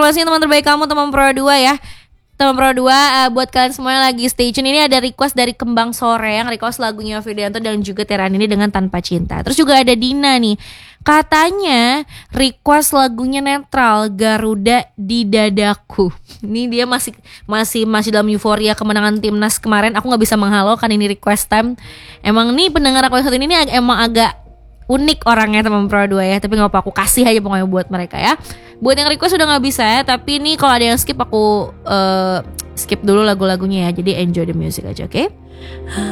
closing teman terbaik kamu, teman Pro 2 ya. Teman Pro 2, buat kalian semua yang lagi stay tune, ini ada request dari Kembang Sore yang request lagunya Widianto dan juga Tiara ini dengan Tanpa Cinta. Terus juga ada Dina nih, katanya request lagunya Netral, Garuda di Dadaku. Ini dia masih dalam euforia kemenangan timnas kemarin. Aku nggak bisa menghalau kan ini request time. Emang nih pendengar aku yang satu ini emang agak unik orangnya teman Pro 2 ya. Tapi gak apa, aku kasih aja pokoknya buat mereka ya. Buat yang request udah gak bisa ya. Tapi nih kalau ada yang skip, aku skip dulu lagu-lagunya ya. Jadi enjoy the music aja, oke?